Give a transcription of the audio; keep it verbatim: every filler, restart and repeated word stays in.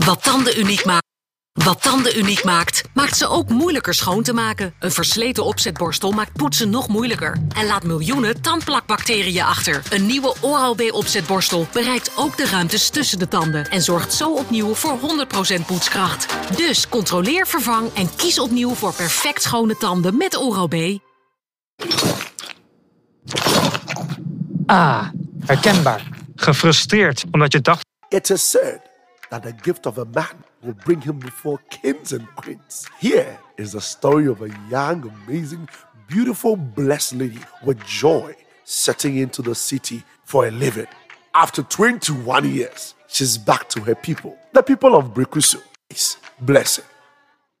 Wat tanden uniek maakt. Wat tanden uniek maakt, maakt ze ook moeilijker schoon te maken. Een versleten opzetborstel maakt poetsen nog moeilijker. En laat miljoenen tandplakbacteriën achter. Een nieuwe Oral-B opzetborstel bereikt ook de ruimtes tussen de tanden. En zorgt zo opnieuw voor honderd procent poetskracht. Dus controleer, vervang en kies opnieuw voor perfect schone tanden met Oral-B. Ah, herkenbaar. Gefrustreerd omdat je dacht... It is said that the gift of a man will bring him before kings and queens. Here is the story of a young, amazing, beautiful, blessed lady with joy setting into the city for a living. After twenty-one years, she's back to her people, the people of Brikusu. It's blessed.